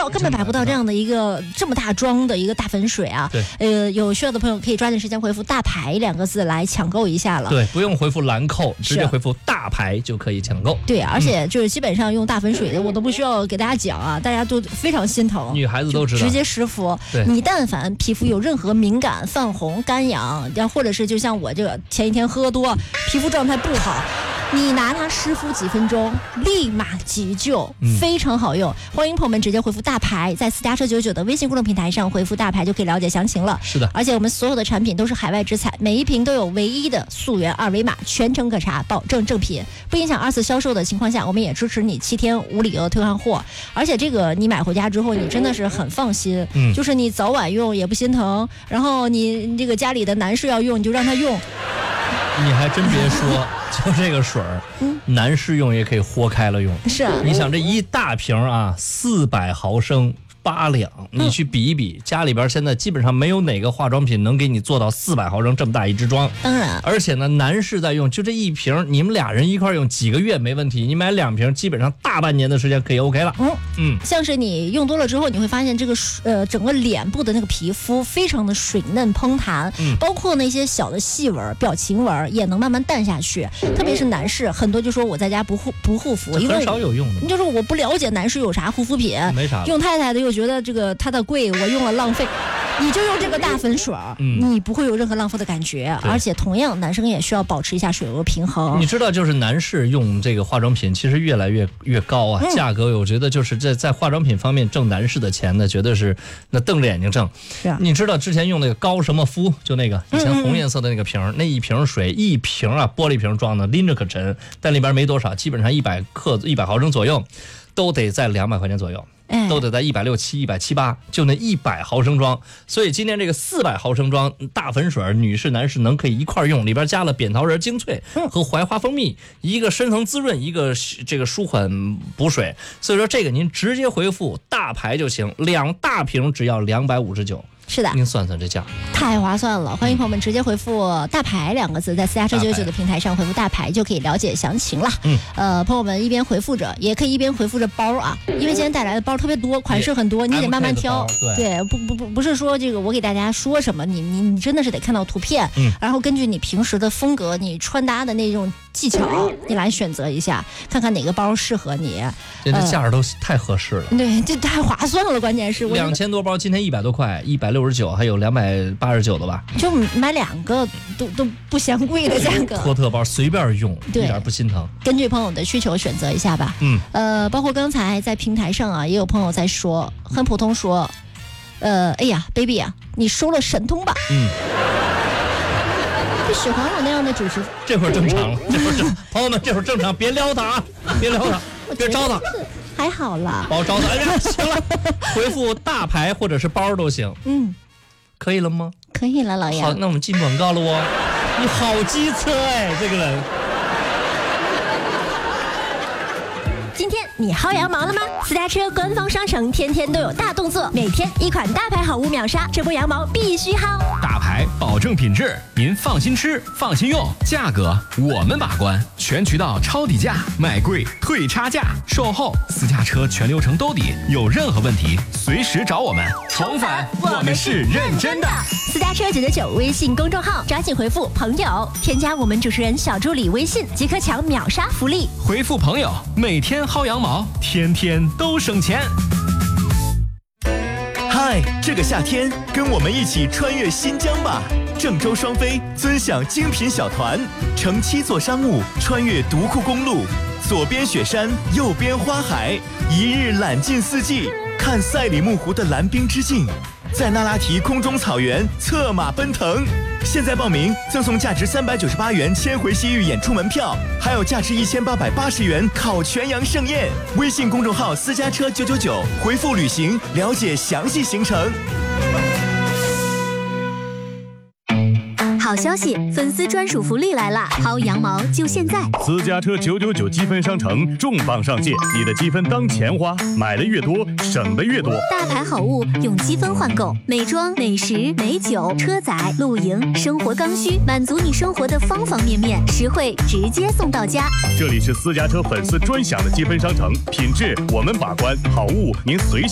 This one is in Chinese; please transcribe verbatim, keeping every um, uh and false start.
到，根本买不到这样的一个这么大装的一个大粉水啊。 对， 呃，有需要的朋友可以抓紧时间回复大牌两个字来抢购一下了。 对，不用回复兰蔻，直接回复大牌就可以抢购。 对，而且就是基本上用大粉水的，我都不需要给大家讲啊，大家都非常心疼， 女孩子都知道， 直接湿敷。你但凡皮肤有任何敏感、泛红、干痒，或者是就像我这个前一天喝多，皮肤状态不好，你拿它湿敷几分钟，立马急救，非常好用。嗯、欢迎朋友们直接回复大牌，在私家车九九的微信公众平台上回复大牌就可以了解详情了。 是的， 而且我们所有的产品都是海外直采，每一瓶都有唯一的溯源二维码，全程可查，保证正品，不影响二次销售的情况下，我们也支持你七天无理由退换货。而且这个你买回家之后，你真的是很放心，嗯，就是你早晚用也不心疼，然后你这个家里的男士要用，你就让他用。 你还真别说，就这个水儿，嗯、男士用也可以豁开了用。 是啊， 你想这一大瓶啊，四百毫升。八两，你去比一比，嗯、家里边现在基本上没有哪个化妆品能给你做到四百毫升这么大一支装。 当然， 而且呢，男士在用，就这一瓶，你们俩人一块用几个月没问题。你买两瓶，基本上大半年的时间可以 OK 了。 嗯嗯，像是你用多了之后，你会发现这个呃整个脸部的那个皮肤非常的水嫩嘭弹，嗯、包括那些小的细纹、表情纹也能慢慢淡下去。特别是男士，很多就说我在家不护不护肤，因为很少有用的。 你就说我不了解男士有啥护肤品， 没啥用太太的又觉得这个它的贵，我用了浪费。你就用这个大粉水，嗯、你不会有任何浪费的感觉，而且同样男生也需要保持一下水油平衡。 你知道，就是男士用这个化妆品其实越来越越高啊，嗯、价格我觉得就是在在化妆品方面挣男士的钱呢，绝对是那瞪着眼睛挣。 是啊， 你知道之前用那个高什么肤，就那个以前红颜色的那个瓶，嗯嗯那一瓶水一瓶啊，玻璃瓶装的，拎着可沉，但里边没多少，基本上一百克一百毫升左右，都得在两百块钱左右。都得在一百六七、一百七八，就那一百毫升装。所以今天这个四百毫升装大粉水，女士、男士能可以一块用，里边加了扁桃仁精粹和槐花蜂蜜，一个深层滋润，一个这个舒缓补水。所以说这个您直接回复大牌就行，两大瓶只要两百五十九。 是的， 您算算这价太划算了。欢迎朋友们直接回复大牌两个字，在私家车九九九的平台上回复大牌就可以了解详情了。嗯，呃，朋友们一边回复着，也可以一边回复着包啊，因为今天带来的包特别多，款式很多，你得慢慢挑。对，对，不不不不是说这个我给大家说什么，你你你真的是得看到图片，嗯，然后根据你平时的风格，你穿搭的那种技巧，你来选择一下，看看哪个包适合你。 这这价都太合适了， 呃、对，这太划算了，关键是两千多包，今天一百多块，一百六十九，还有两百八十九的吧， 就买两个都都不嫌贵的价格。 托特包随便用，一点不心疼。 根据朋友的需求选择一下吧。嗯，呃，包括刚才在平台上啊，也有朋友在说，很普通说，呃，哎呀 ，baby 啊，你收了神通吧。嗯。不喜欢我那样的主持， 这会儿正常了，这会儿正，朋友们这会儿正常，别撩他啊，别撩他，别招他， 还好啦， 把我招他，哎，行了，回复大牌或者是包都行，嗯，可以了吗？ 可以了，老杨。 好，那我们进广告了哦，你好机车哎，这个人。 今天你薅羊毛了吗？私家车官方商城天天都有大动作，每天一款大牌好物秒杀，这波羊毛必须薅。 大牌保证品质，您放心吃，放心用，价格我们把关，全渠道抄底价，买贵退差价，售后私家车全流程兜底，有任何问题随时找我们。重返，我们是认真的。 私家车九九九微信公众号，抓紧回复朋友，添加我们主持人小助理微信，即可抢秒杀福利。 回复朋友，每天薅羊毛，天天都省钱。 嗨，这个夏天跟我们一起穿越新疆吧！郑州双飞尊享精品小团，乘七座商务穿越独库公路，左边雪山，右边花海，一日览尽四季，看赛里木湖的蓝冰之境，在那拉提空中草原策马奔腾。现在报名赠送价值三百九十八元千回西域演出门票，还有价值一千八百八十元烤全羊盛宴。微信公众号私家车九九九，回复旅行了解详细行程。 好消息，粉丝专属福利来了，薅羊毛就现在！ 私家车九九九积分商城重磅上线，你的积分当钱花，买的越多，省的越多。 大牌好物用积分换购，美妆、美食、美酒、车载、露营、生活刚需，满足你生活的方方面面，实惠直接送到家。 这里是私家车粉丝专享的积分商城，品质我们把关，好物您随